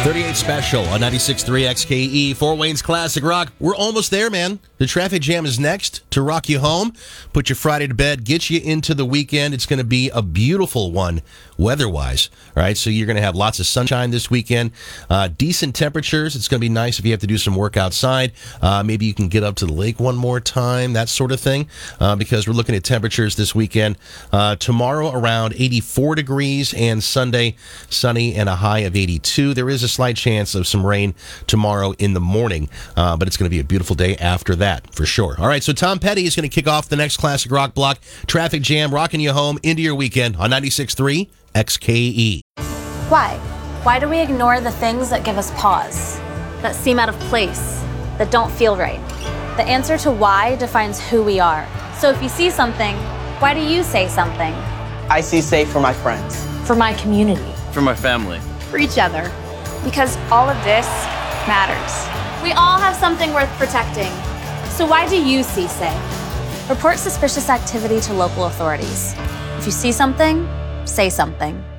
38 Special on 96.3 XKE, Fort Wayne's Classic Rock. We're almost there, man. The traffic jam is next to rock you home, put your Friday to bed, get you into the weekend. It's going to be a beautiful one weather-wise, all right? So you're going to have lots of sunshine this weekend, decent temperatures. It's going to be nice if you have to do some work outside. Maybe you can get up to the lake one more time, that sort of thing, because we're looking at temperatures this weekend. Tomorrow around 84 degrees and Sunday sunny and a high of 82. There is a slight chance of some rain tomorrow in the morning, but it's going to be a beautiful day after that, for sure. All right, so Tom Petty is going to kick off the next Classic Rock block. Traffic jam, rocking you home into your weekend on 96.3 XKE. Why? Why do we ignore the things that give us pause, that seem out of place, that don't feel right? The answer to why defines who we are. So if you see something, why do you say something? I see safe for my friends. For my community. For my family. For each other. Because all of this matters. We all have something worth protecting. So why do you see safe? Report suspicious activity to local authorities. If you see something, say something.